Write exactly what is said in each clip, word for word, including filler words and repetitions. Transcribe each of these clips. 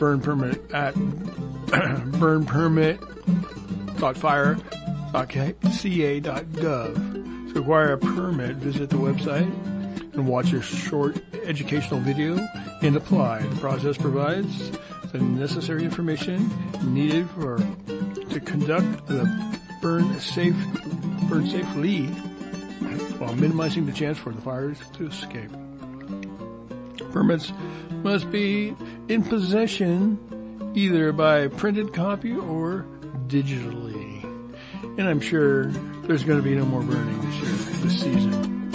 burn permit at burn permit dot fire dot c a dot gov. To acquire a permit, visit the website and watch a short educational video and apply. The process provides the necessary information needed for to conduct the burn safe burn safely while minimizing the chance for the fires to escape. Permits must be in possession either by printed copy or digitally. And I'm sure there's going to be no more burning this year, this season.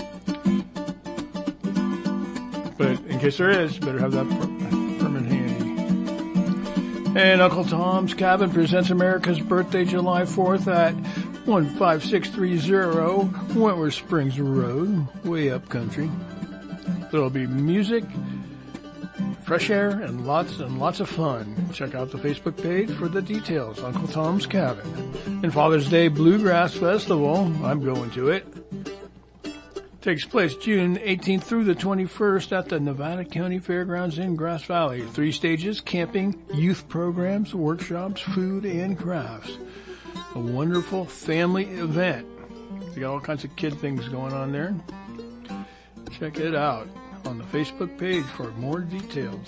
But in case there is, better have that per- permit handy. And Uncle Tom's Cabin presents America's Birthday July fourth at one five six three zero Wentworth Springs Road, way up country. There'll be music, fresh air, and lots and lots of fun. Check out the Facebook page for the details. Uncle Tom's Cabin. And Father's Day Bluegrass Festival, I'm going to it, takes place June eighteenth through the twenty-first at the Nevada County Fairgrounds in Grass Valley. Three stages: camping, youth programs, workshops, food, and crafts. A wonderful family event. We got all kinds of kid things going on there. Check it out on the Facebook page for more details.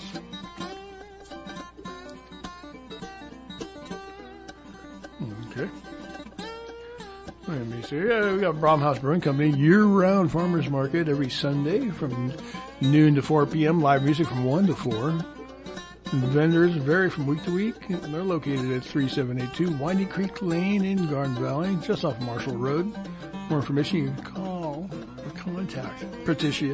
Okay. Let me see. Yeah, we got Bromhouse Brewing Company year-round farmers market every Sunday from noon to four p.m. Live music from one to four. And the vendors vary from week to week. And they're located at thirty seven eighty-two Windy Creek Lane in Garden Valley, just off Marshall Road. More information, you can call or contact Patricia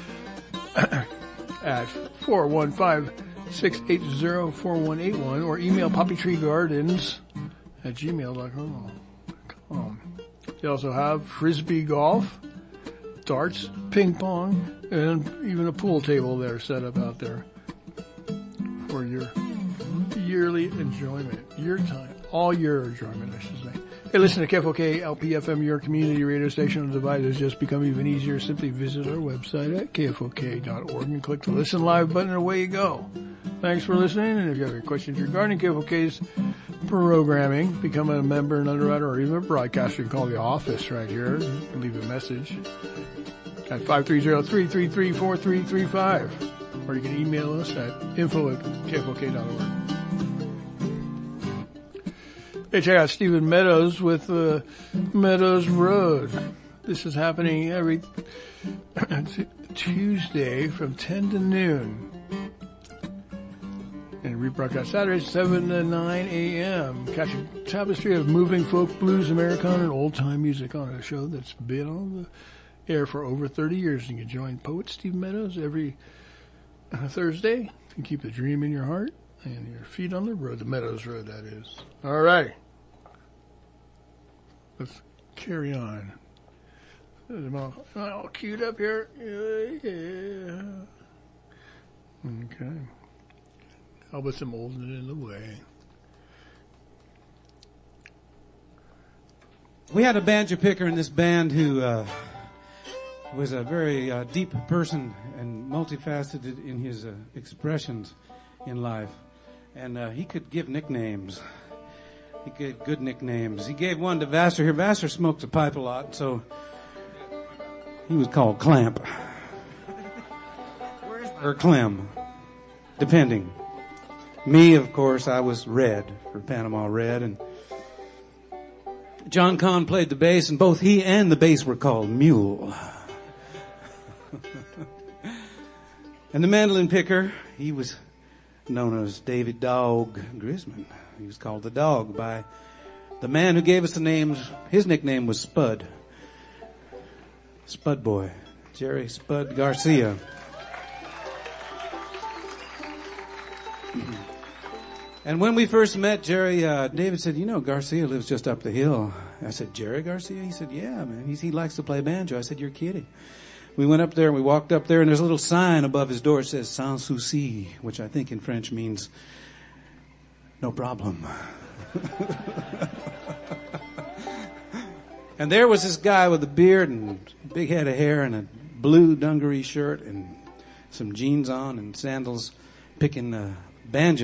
at four one five, six eight zero, four one eight one or email poppytreegardens at gmail dot com. They also have frisbee golf, darts, ping pong, and even a pool table there set up out there for your yearly enjoyment, your time, all your enjoyment, I should say. Hey, listen to K F O K L P F M, your community radio station on the Divide has just become even easier. Simply visit our website at K F O K dot org and click the Listen Live button and away you go. Thanks for listening, and if you have any questions regarding K F O K's programming, become a member, an underwriter, or even a broadcaster, you can call the office right here and leave a message at five three zero, three three three, four three three five. Or you can email us at info at K F O K dot org. Hey, check out Stephen Meadows with uh, Meadows Road. This is happening every Tuesday from ten to noon. And rebroadcast Saturdays, seven to nine a.m. Catch a tapestry of moving folk, blues, Americana, and old-time music on a show that's been on the air for over thirty years. And you can join poet Steve Meadows every uh, Thursday and keep the dream in your heart and your feet on the road, the Meadows Road, that is. All right. Let's carry on. I'm all, I'm all queued up here. Yeah. Okay. How about some holding it in the way? We had a banjo picker in this band who uh, was a very uh, deep person and multifaceted in his uh, expressions in life. And uh, he could give nicknames. He gave good nicknames. He gave one to Vassar here. Vassar smokes a pipe a lot, so he was called Clamp. Or Clem, depending. Me, of course, I was Red, for Panama Red, and John Kahn played the bass, and both he and the bass were called Mule. And the mandolin picker, he was known as David Dog Grisman. He was called the Dog by the man who gave us the names. His nickname was Spud. Spud Boy. Jerry Spud Garcia. And when we first met, Jerry, uh, David said, you know, Garcia lives just up the hill. I said, Jerry Garcia? He said, yeah, man. He's, he likes to play banjo. I said, you're kidding. We went up there and we walked up there and there's a little sign above his door that says Sans Souci, which I think in French means no problem. And there was this guy with a beard and a big head of hair and a blue dungaree shirt and some jeans on and sandals picking uh, banjo.